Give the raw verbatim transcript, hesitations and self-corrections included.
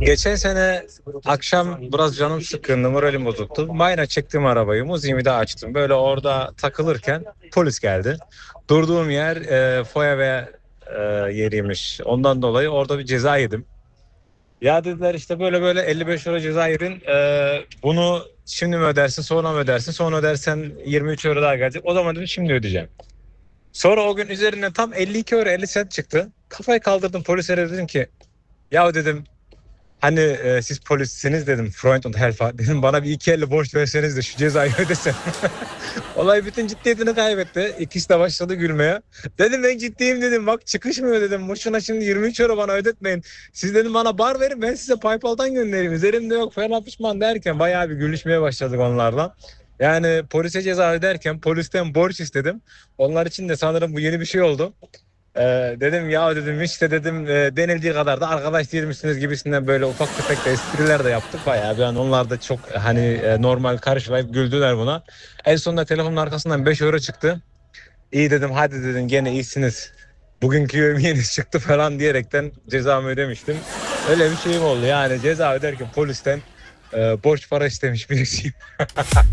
Geçen sene akşam biraz canım sıkkındı, moralim bozuktu. Mayna çektim arabayı, müziğimi de açtım. Böyle orada takılırken polis geldi. Durduğum yer e, foya ve e, yeriymiş. Ondan dolayı orada bir ceza yedim. Ya dediler işte böyle böyle elli beş euro ceza yedin. E, bunu şimdi mi ödersin, sonra mı ödersin? Sonra ödersen yirmi üç euro daha gelecek. O zaman dedim şimdi ödeyeceğim. Sonra o gün üzerine tam elli iki euro elli sent çıktı. Kafayı kaldırdım polise, dedim ki ya dedim, hani e, siz polissiniz dedim. Freund und Helfer. Dedim bana bir iki elli borç verseniz de şu cezayı ödesem. Olay bütün ciddiyetini kaybetti. İkisi de başladı gülmeye. Dedim ben ciddiyim dedim. Bak çıkışmıyor dedim. Boşuna şimdi yirmi üç euro bana ödetmeyin. Siz dedim bana bar verin, ben size PayPal'dan göndereyim. Üzerimde yok falan pişman derken bayağı bir gülüşmeye başladık onlarla. Yani polise ceza öderken polisten borç istedim. Onlar için de sanırım bu yeni bir şey oldu. Ee, dedim ya dedim işte dedim e, denildiği kadar da arkadaş değil misiniz gibisinden böyle ufak tefek de espriler de yaptık bayağı bir an, onlar da çok hani e, normal karşılayıp güldüler buna. En sonunda telefonun arkasından beş euro çıktı. İyi dedim, hadi dedim gene iyisiniz. Bugünkü yemeğiniz çıktı falan diyerekten cezamı ödemiştim. Öyle bir şeyim oldu yani, ceza öderken polisten e, borç para istemiş birisiyim.